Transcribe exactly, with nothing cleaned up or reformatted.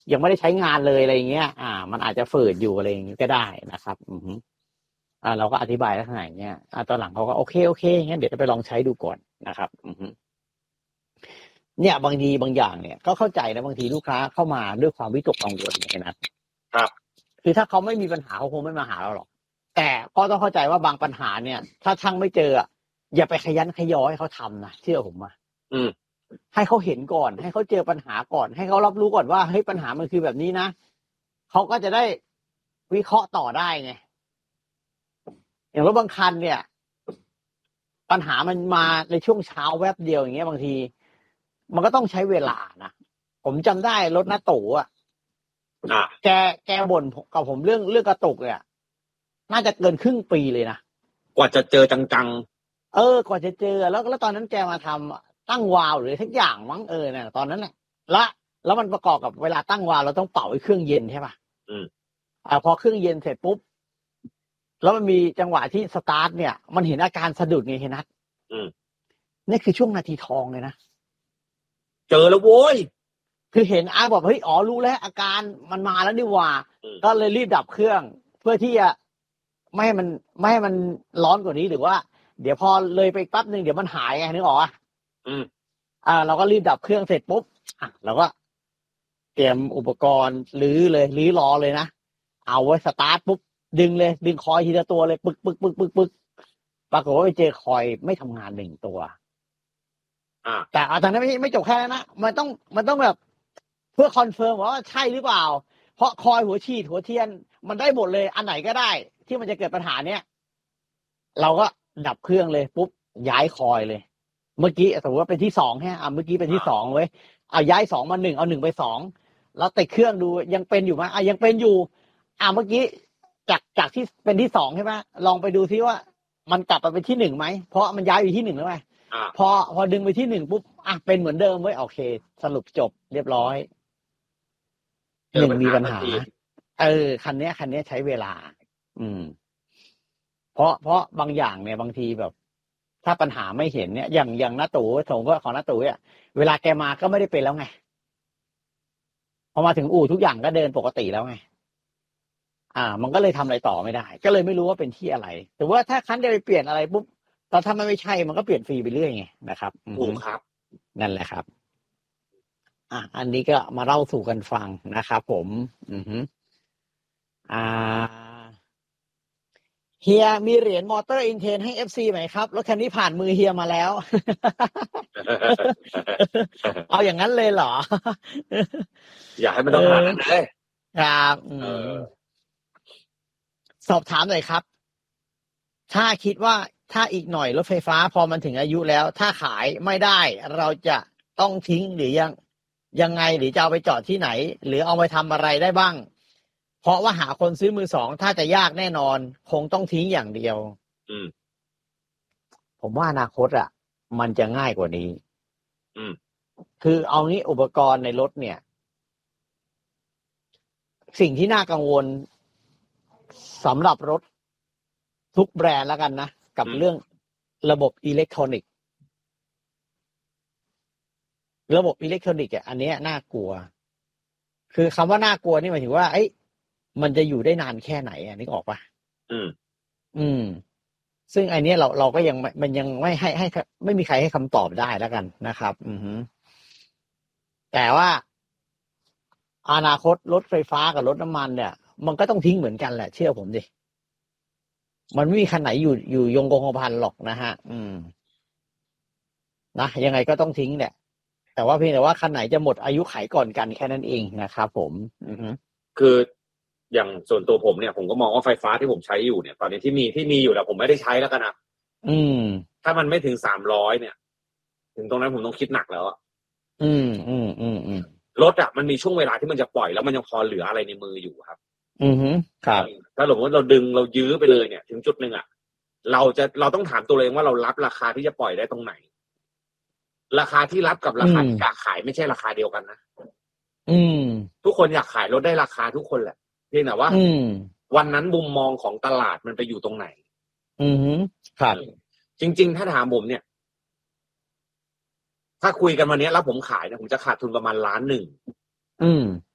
ยังไม่ได้ใช้งานเลยอะไรเงี้ยอ่ามันอาจจะฝืดอยู่อะไรอย่างงี้ก็ได้นะครับอือฮึอ่าเราก็อธิบายลักษณะอย่างเงี้ยอ่าตอนหลังเขาก็โอเคโอเคงั้นเดี๋ยวจะไปลองใช้ดูก่อนนะครับอือฮึเนี่ยบางทีบางอย่างเนี่ยก็เข้าใจนะบางทีลูกค้าเข้ามาด้วยความวิตกกังวลเนี่ยนะครับคือถ้าเขาไม่มีปัญหาเขาคงไม่มาหาเราหรอกแต่ก็ต้องเข้าใจว่าบางปัญหาเนี่ยถ้าช่างไม่เจออย่าไปขยันขยอให้เขาทำนะเชื่อผมมาอืมให้เขาเห็นก่อนให้เขาเจอปัญหาก่อนให้เขารับรู้ก่อนว่าเฮ้ยปัญหามันคือแบบนี้นะเขาก็จะได้วิเคราะห์ต่อได้ไงอย่างรถบางคันเนี่ยปัญหามันมาในช่วงเช้าแวบเดียวอย่างเงี้ยบางทีมันก็ต้องใช้เวลานะผมจำได้รถน้าตู่อ่ะแกแกบ่นกับผมเรื่องเรื่องกระตุกเนี่ยน่าจะเกินครึ่งปีเลยนะกว่าจะเจอจังๆเออกว่าจะเจอแล้วแล้วตอนนั้นแกมาทำตั้งวาล์วหรือทุกอย่างมั้งเออเนี่ยตอนนั้นแหละแล้วแล้วมันประกอบกับเวลาตั้งวาล์วเราต้องเป่าให้เครื่องเย็นใช่ป่ะอืมอ่าพอเครื่องเย็นเสร็จปุ๊บแล้วมันมีจังหวะที่สตาร์ทเนี่ยมันเห็นอาการสะดุดไงเห็นนัทอืมนี่คือช่วงนาทีทองเลยนะเจอแล้วโว้ยคือเห็นอาบอกเฮ้ยอ๋อรู้แล้วอาการมันมาแล้วนี่หว่าก็เลยรีบดับเครื่องเพื่อที่จะไม่ให้มันไม่ให้มันร้อนกว่านี้หรือว่าเดี๋ยวพอเลยไปแป๊บนึงเดี๋ยวมันหายไงนึกออกอ่ะอืมอ่าเราก็รีบดับเครื่องเสร็จปุ๊บอ่ะเราก็เตรียมอุปกรณ์รื้อเลยรื้อรอเลยนะเอาไว้สตาร์ทปุ๊บดึงเลยดึงคอยทีละตัวเลยปึกปึกปึกปึกปึกปรากฏว่าไปเจอคอยไม่ทำงานหนึ่งตัวอ่าแต่อาตอนนั้นไม่ไม่จบแค่นั้นนะมันต้องมันต้องแบบเพื่อคอนเฟิร์มว่าใช่หรือเปล่าเพราะคอยหัวฉีดหัวเทียนมันได้หมดเลยอันไหนก็ได้ที่มันจะเกิดปัญหาเนี้ยเราก็ดับเครื่องเลยปุ๊บย้ายคอยเลยเมื่อกี้สมมติว่าเป็นที่สองฮะอ่ะเมื่อกี้เป็นที่สองเว้ยเอาย้ายสองมาหนึ่งเอาหนึ่งไปสองแล้วติดเครื่องดูยังเป็นอยู่ไหมอ่ะยังเป็นอยู่อ่ะเมื่อกี้จากจากที่เป็นที่สองใช่ไหมลองไปดูซิว่ามันกลับไปเป็นที่หนึ่งไหมเพราะมันย้ายอยู่ที่หนึ่งแล้วไงพอพอดึงไปที่หนึ่งปุ๊บอ่ะเป็นเหมือนเดิมเว้ยโอเคสรุปจบเรียบร้อยหนึ่งมีปัญหาเออคันนี้คันนี้ใช้เวลาอืมเพราะเพราะบางอย่างเนี่ยบางทีแบบถ้าปัญหาไม่เห็นเนี่ยอย่างอย่างน้าตู่สมมติว่าของน้าตู่เนี่ยเวลาแกมาก็ไม่ได้เป็นแล้วไงพอมาถึงอู่ทุกอย่างก็เดินปกติแล้วไงอ่ามันก็เลยทำอะไรต่อไม่ได้ก็เลยไม่รู้ว่าเป็นที่อะไรแต่ว่าถ้าคันจะไปเปลี่ยนอะไรปุ๊บตอนถ้ามันไม่ใช่มันก็เปลี่ยนฟรีไปเรื่อยไงนะครับถูกครับนั่นแหละครับอ่ะอันนี้ก็มาเล่าสู่กันฟังนะครับผมอือฮึอ่าเฮียมีเหรียญมอเตอร์อินเทนให้ เอฟ ซี ไหมครับรถคันนี้ผ่านมือเฮียมาแล้ว เอาอย่างนั้นเลยเหรออยากให้มันต้องผ่านนั้นเลยครับสอบถามหน่อยครับถ้าคิดว่าถ้าอีกหน่อยรถไฟฟ้าพอมันถึงอายุแล้วถ้าขายไม่ได้เราจะต้องทิ้งหรือยังยังไงหรือจะเอาไปจอดที่ไหนหรือเอาไปทำอะไรได้บ้างเพราะว่าหาคนซื้อมือสองถ้าจะยากแน่นอนคงต้องทิ้งอย่างเดียวอืมผมว่าอนาคตอ่ะมันจะง่ายกว่านี้อืมคือเอางี้อุปกรณ์ในรถเนี่ยสิ่งที่น่ากังวลสำหรับรถทุกแบรนด์แล้วกันนะกับเรื่องระบบอิเล็กทรอนิกส์ระบบอิเล็กทรอนิกส์อ่ะอันนี้น่ากลัวคือคำว่าน่ากลัวนี่หมายถึงว่าไอ้มันจะอยู่ได้นานแค่ไหนอ่ะนึกออกปะอืมอืมซึ่งไอเนี้ยเราเราก็ยังมันยังไม่ให้ให้ไม่มีใครให้คำตอบได้แล้วกันนะครับ อือฮึแต่ว่าอนาคตรถไฟฟ้ากับรถน้ำมันเนี่ยมันก็ต้องทิ้งเหมือนกันแหละเชื่อผมดิมันไม่มีคันไหนอยู่อยู่ยงคงกระพันหรอกนะฮะอืมนะยังไงก็ต้องทิ้งแหละแต่ว่าเพียงแต่ว่าคันไหนจะหมดอายุขัยก่อนกันแค่นั้นเองนะครับผม อือฮึคืออย่างส่วนตัวผมเนี่ยผมก็มองว่าไฟฟ้าที่ผมใช้อยู่เนี่ยตอนนี้ที่มีที่มีอยู่แล้วผมไม่ได้ใช้แล้วกันนะอืมถ้ามันไม่ถึงสามร้อยเนี่ยถึงตรงนั้นผมต้องคิดหนักแล้วอ่ะอืมอืมอืมอืมรถอ่ะมันมีช่วงเวลาที่มันจะปล่อยแล้วมันยังพอเหลืออะไรในมืออยู่ครับอือฮึครับถ้าสมมติเราดึงเรายื้อไปเลยเนี่ยถึงจุดหนึ่งอ่ะเราจะเราต้องถามตัวเองว่าเรารับราคาที่จะปล่อยได้ตรงไหนราคาที่รับกับราคาที่อยากขายไม่ใช่ราคาเดียวกันนะอืมทุกคนอยากขายรถได้ราคาทุกคนแหละเพียงแต่ว่าอืมวันนั้นมุมมองของตลาดมันไปอยู่ตรงไหนอือฮึครับจริงๆถ้าถามผมเนี่ยถ้าคุยกันวันนี้แล้วผมขายเนี่ยผมจะขาดทุนประมาณล้านหนึ่งอืม